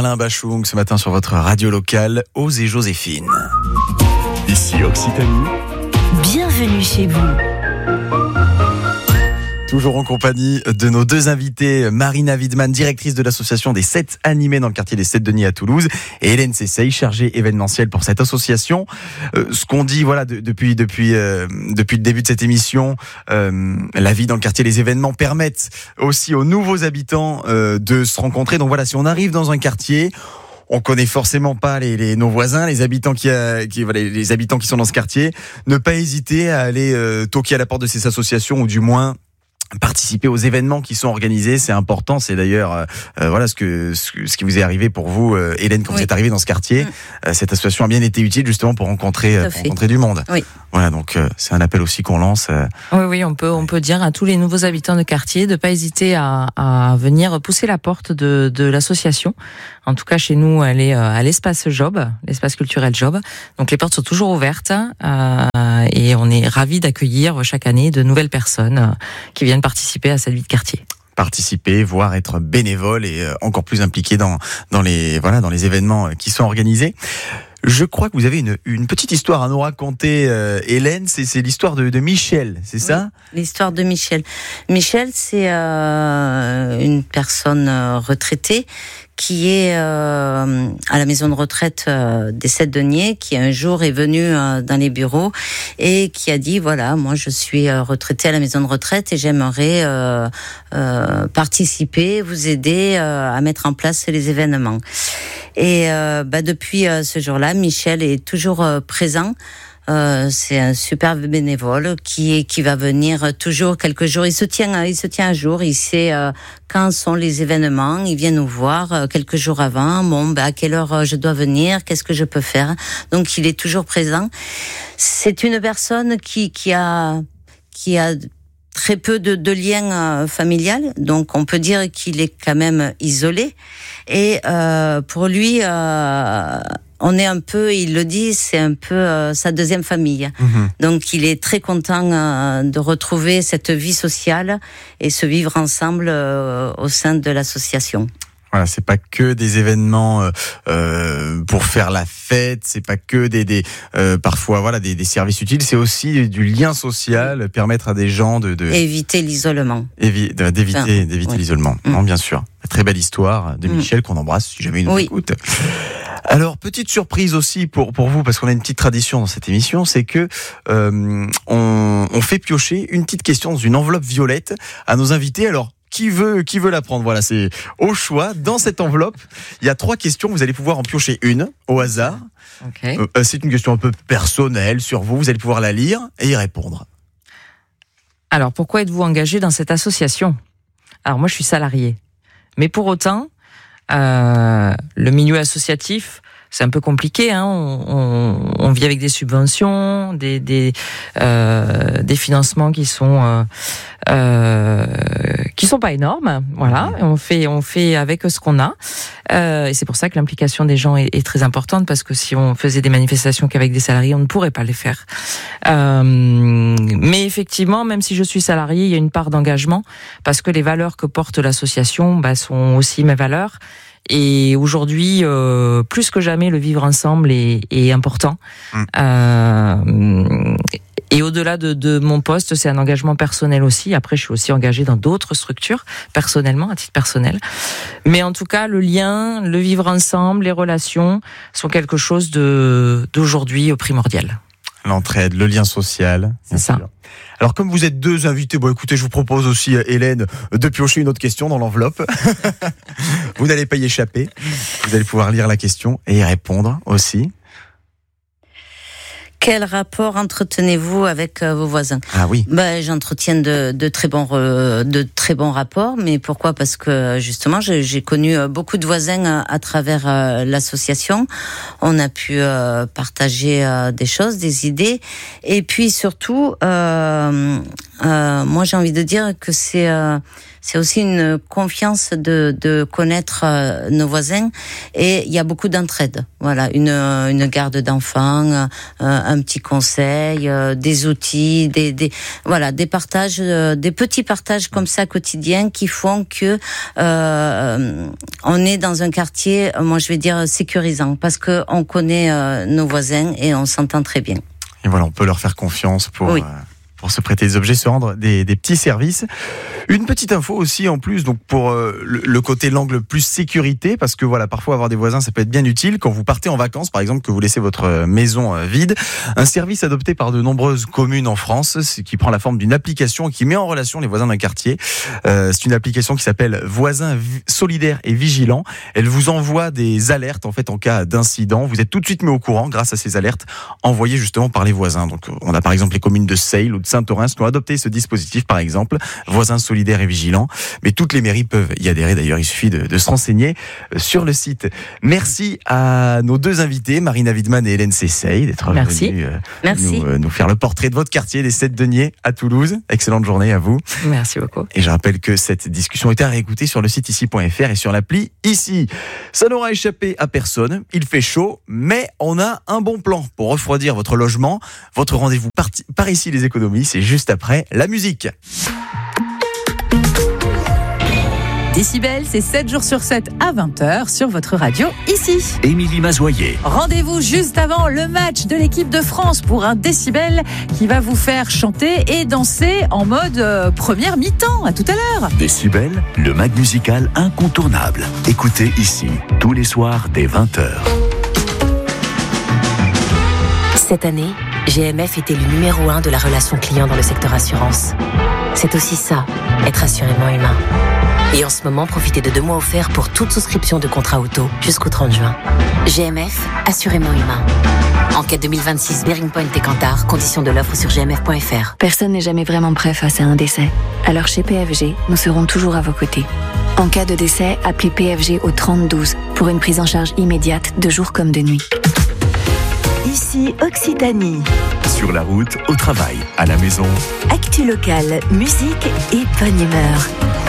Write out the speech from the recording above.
Alain Bachung ce matin sur votre radio locale, Ose et Joséphine. Ici Occitanie. Bienvenue chez vous. Toujours en compagnie de nos deux invités, Marina Widman, directrice de l'association des 7 animés dans le quartier des 7 Denis à Toulouse, et Hélène Sessay, chargée événementielle pour cette association. Ce qu'on dit, voilà, depuis le début de cette émission, la vie dans le quartier, les événements permettent aussi aux nouveaux habitants de se rencontrer. Donc voilà, si on arrive dans un quartier, on connaît forcément pas nos voisins, les habitants les habitants qui sont dans ce quartier, ne pas hésiter à aller toquer à la porte de ces associations, ou du moins participer aux événements qui sont organisés, c'est important. C'est d'ailleurs voilà ce qui vous est arrivé pour vous, Hélène, quand vous êtes arrivée dans ce quartier. Cette association a bien été utile justement pour rencontrer du monde. Oui. Voilà, donc c'est un appel aussi qu'on lance. Oui, on peut dire à tous les nouveaux habitants de quartier de pas hésiter à venir pousser la porte de l'association. En tout cas, chez nous, elle est à l'espace Job, l'espace culturel Job. Donc les portes sont toujours ouvertes et on est ravis d'accueillir chaque année de nouvelles personnes qui viennent participer à cette vie de quartier. Participer, voire être bénévole et encore plus impliqué dans les événements qui sont organisés. Je crois que vous avez une petite histoire à nous raconter, Hélène. C'est l'histoire de Michel, c'est ça ? L'histoire de Michel. Michel, c'est une personne retraitée qui est à la maison de retraite des 7 Deniers, qui un jour est venu dans les bureaux et qui a dit, voilà, moi je suis retraité à la maison de retraite et j'aimerais participer, vous aider à mettre en place les événements. Et depuis ce jour-là, Michel est toujours présent. C'est un superbe bénévole qui va venir toujours quelques jours. Il se tient à jour. Il sait quand sont les événements. Il vient nous voir quelques jours avant. À quelle heure je dois venir? Qu'est-ce que je peux faire? Donc il est toujours présent. C'est une personne qui a très peu de liens familial, donc on peut dire qu'il est quand même isolé. Et pour lui, on est un peu, il le dit, c'est un peu sa deuxième famille. Mmh. Donc il est très content de retrouver cette vie sociale et se vivre ensemble au sein de l'association. Voilà, c'est pas que des événements pour faire la fête, c'est pas que des parfois des services utiles, c'est aussi du lien social, permettre à des gens de éviter l'isolement. D'éviter l'isolement. Non, bien sûr. Très belle histoire de Michel qu'on embrasse si jamais il nous écoute. Alors, petite surprise aussi pour vous, parce qu'on a une petite tradition dans cette émission, c'est que on fait piocher une petite question dans une enveloppe violette à nos invités. Alors, qui veut la prendre? Voilà, c'est au choix. Dans cette enveloppe, il y a 3 questions. Vous allez pouvoir en piocher une au hasard. Okay. C'est une question un peu personnelle sur vous. Vous allez pouvoir la lire et y répondre. Alors, pourquoi êtes-vous engagé dans cette association? Alors, moi, je suis salarié. Mais pour autant, le milieu associatif, c'est un peu compliqué, hein. On vit avec des subventions, des financements qui sont pas énormes, voilà. On fait avec ce qu'on a, et c'est pour ça que l'implication des gens est très importante, parce que si on faisait des manifestations qu'avec des salariés, on ne pourrait pas les faire. Mais effectivement, même si je suis salarié, il y a une part d'engagement, parce que les valeurs que porte l'association, sont aussi mes valeurs. Et aujourd'hui, plus que jamais, le vivre ensemble est important. Et au-delà de mon poste, c'est un engagement personnel aussi. Après, je suis aussi engagée dans d'autres structures, personnellement, à titre personnel. Mais en tout cas, le lien, le vivre ensemble, les relations sont quelque chose d'aujourd'hui primordial. L'entraide, le lien social. C'est ça. Alors, comme vous êtes 2 invités, écoutez, je vous propose aussi, Hélène, de piocher une autre question dans l'enveloppe. Vous n'allez pas y échapper. Vous allez pouvoir lire la question et y répondre aussi. Quel rapport entretenez-vous avec vos voisins? Ah oui. J'entretiens de très bons rapports, mais pourquoi? Parce que justement, j'ai connu beaucoup de voisins à travers l'association. On a pu partager des choses, des idées, et puis surtout, moi j'ai envie de dire que c'est aussi une confiance de connaître nos voisins, et il y a beaucoup d'entraide. Voilà, une garde d'enfants, un petit conseil, des outils, des partages, des petits partages comme ça quotidiens qui font que on est dans un quartier, moi je vais dire sécurisant, parce que on connaît nos voisins et on s'entend très bien. Et voilà, on peut leur faire confiance pour se prêter des objets, se rendre des petits services. Une petite info aussi en plus, donc pour le côté, l'angle plus sécurité, parce que voilà, parfois avoir des voisins, ça peut être bien utile quand vous partez en vacances, par exemple, que vous laissez votre maison vide. Un service adopté par de nombreuses communes en France, qui prend la forme d'une application qui met en relation les voisins d'un quartier. C'est une application qui s'appelle Voisins Solidaires et Vigilants. Elle vous envoie des alertes en fait en cas d'incident. Vous êtes tout de suite mis au courant grâce à ces alertes envoyées justement par les voisins. Donc on a par exemple les communes de Seille ou de Saint-Orens qui ont adopté ce dispositif, par exemple, Voisins Solidaires et Vigilants. Mais toutes les mairies peuvent y adhérer d'ailleurs, il suffit de se renseigner sur le site. Merci à nos deux invités, Marina Wiedmann et Hélène Sessay, d'être venues nous faire le portrait de votre quartier, les 7 deniers à Toulouse. Excellente journée à vous. Merci beaucoup. Et je rappelle que cette discussion est à réécouter sur le site ici.fr et sur l'appli Ici. Ça n'aura échappé à personne, il fait chaud, mais on a un bon plan pour refroidir votre logement. Votre rendez-vous par ici les économies, c'est juste après la musique. Décibel, c'est 7 jours sur 7 à 20h sur votre radio ici. Émilie Mazoyer. Rendez-vous juste avant le match de l'équipe de France pour un Décibel qui va vous faire chanter et danser en mode première mi-temps. À tout à l'heure. Décibel, le mag musical incontournable. Écoutez ici, tous les soirs dès 20h. Cette année, GMF était le numéro 1 de la relation client dans le secteur assurance. C'est aussi ça, être assurément humain. Et en ce moment, profitez de 2 mois offerts pour toute souscription de contrat auto jusqu'au 30 juin. GMF, assurément humain. Enquête 2026, Bearing Point et Kantar, conditions de l'offre sur gmf.fr. Personne n'est jamais vraiment prêt face à un décès. Alors chez PFG, nous serons toujours à vos côtés. En cas de décès, appelez PFG au 3012 pour une prise en charge immédiate de jour comme de nuit. Ici Occitanie. Sur la route, au travail, à la maison. Actu locale, musique et bonne humeur.